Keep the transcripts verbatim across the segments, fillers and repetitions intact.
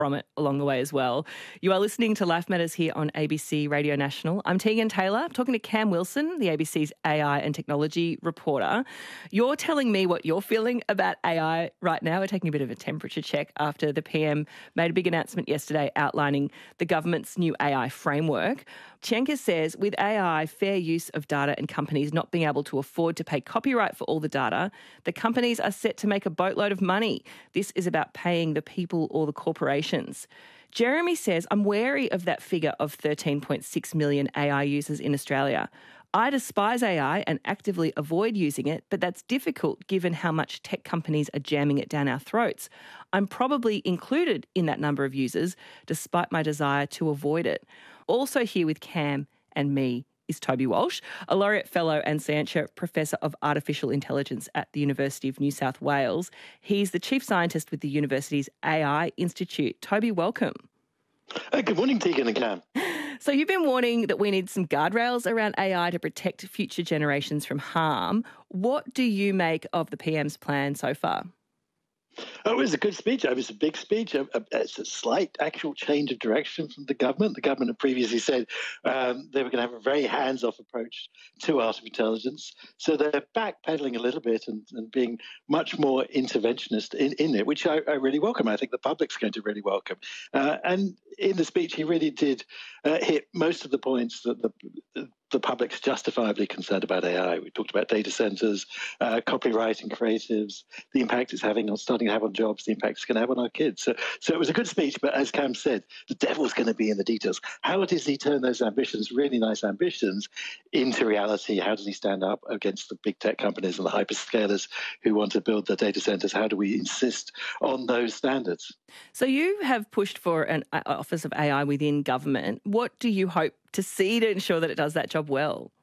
from it along the way as well. You are listening to Life Matters here on A B C Radio National. I'm Tegan Taylor, talking to Cam Wilson, the A B C's A I and technology reporter. You're telling me what you're feeling about A I right now. We're taking a bit of a temperature check after the P M made a big announcement yesterday outlining the government's new A I framework. Chenka says with A I, fair use of data and companies not being able to afford to pay copyright for all the data, the companies are set to make a boatload of money. This is about paying the people or the corporations. Jeremy says, I'm wary of that figure of thirteen point six million A I users in Australia. I despise A I and actively avoid using it, but that's difficult given how much tech companies are jamming it down our throats. I'm probably included in that number of users, despite my desire to avoid it. Also here with Cam and me is Toby Walsh, a Laureate Fellow and Scientia Professor of Artificial Intelligence at the University of New South Wales. He's the Chief Scientist with the university's A I Institute. Toby, welcome. Uh, good morning, Tegan and Cam. So you've been warning that we need some guardrails around A I to protect future generations from harm. What do you make of the P M's plan so far? Oh, it was a good speech. It was a big speech. It's a slight actual change of direction from the government. The government had previously said um, they were going to have a very hands-off approach to artificial intelligence. So they're backpedaling a little bit and, and being much more interventionist in, in it, which I, I really welcome. I think the public's going to really welcome. Uh, and in the speech, he really did uh, hit most of the points that the, the public's justifiably concerned about A I. We talked about data centres, uh, copyright and creatives, the impact it's having on starting to have on jobs, the impact it's going to have on our kids. So, so it was a good speech, but as Cam said, the devil's going to be in the details. How does he turn those ambitions, really nice ambitions, into reality? How does he stand up against the big tech companies and the hyperscalers who want to build their data centres? How do we insist on those standards? So you have pushed for an Office of A I within government. What do you hope to see to ensure that it does that job well?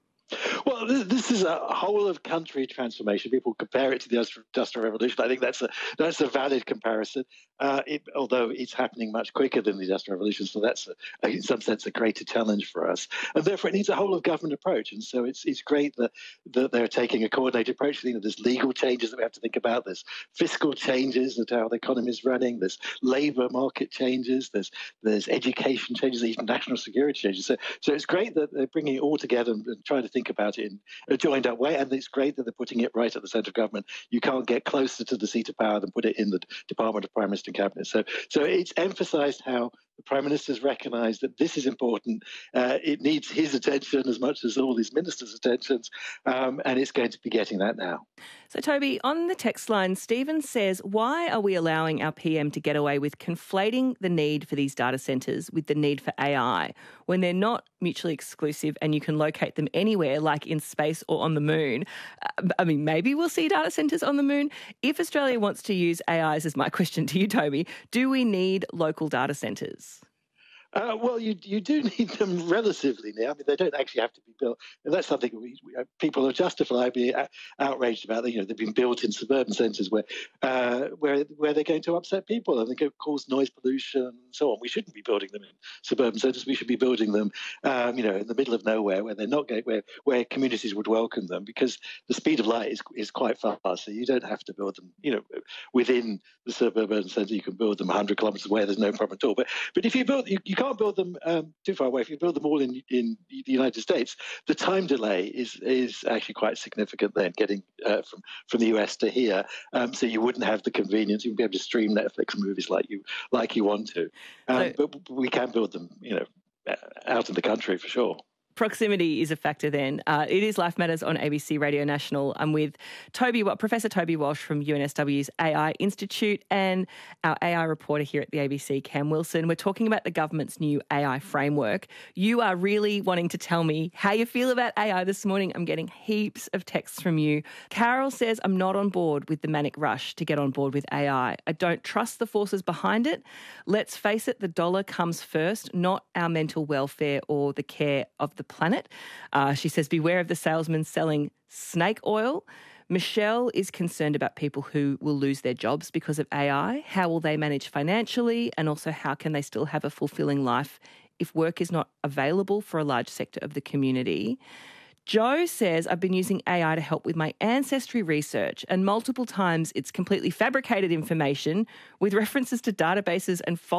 Well, this is a whole of country transformation. People compare it to the Industrial Revolution. I think that's a that's a valid comparison. Uh, it, although it's happening much quicker than the Industrial Revolution, so that's a, in some sense a greater challenge for us. And therefore, it needs a whole of government approach. And so it's it's great that that they're taking a coordinated approach. You know, there's legal changes that we have to think about. There's fiscal changes that how the economy is running. There's labour market changes. There's there's education changes. Even national security changes. So so it's great that they're bringing it all together and, and trying to think about it in a joined up way, and it's great that they're putting it right at the centre of government. You can't get closer to the seat of power than put it in the Department of Prime Minister and Cabinet. So, so it's emphasised how the Prime Minister's recognised that this is important. Uh, it needs his attention as much as all these ministers' attentions, um, and it's going to be getting that now. So, Toby, on the text line, Stephen says, why are we allowing our P M to get away with conflating the need for these data centres with the need for A I when they're not mutually exclusive and you can locate them anywhere, like in space or on the moon? Uh, I mean, maybe we'll see data centres on the moon. If Australia wants to use A Is, is my question to you, Toby, do we need local data centres? Uh, well, you you do need them relatively near. I mean, they don't actually have to be built. And that's something we, we, people are justifiably outraged about. You know, they've been built in suburban centres where uh, where where they're going to upset people and they could cause noise pollution and so on. We shouldn't be building them in suburban centres. We should be building them, um, you know, in the middle of nowhere where they're not going, where where communities would welcome them, because the speed of light is is quite fast. So you don't have to build them, you know, within the suburban centre. You can build them one hundred kilometres away. There's no problem at all. But but if you build, you, you can't build them um, too far away. If you build them all in in the United States, the time delay is is actually quite significant then, getting uh, from, from the U S to here. Um, so you wouldn't have the convenience. You wouldn't be able to stream Netflix movies like you like you want to. Um, so, but we can build them, you know, out in the country for sure. Proximity is a factor then. Uh, it is Life Matters on A B C Radio National. I'm with Toby, Professor Toby Walsh from U N S W's A I Institute and our A I reporter here at the A B C, Cam Wilson. We're talking about the government's new A I framework. You are really wanting to tell me how you feel about A I this morning. I'm getting heaps of texts from you. Carol says, I'm not on board with the manic rush to get on board with A I. I don't trust the forces behind it. Let's face it, the dollar comes first, not our mental welfare or the care of the planet. Uh, she says, beware of the salesman selling snake oil. Michelle is concerned about people who will lose their jobs because of A I. How will they manage financially? And also, how can they still have a fulfilling life if work is not available for a large sector of the community? Joe says, I've been using A I to help with my ancestry research, and multiple times it's completely fabricated information with references to databases and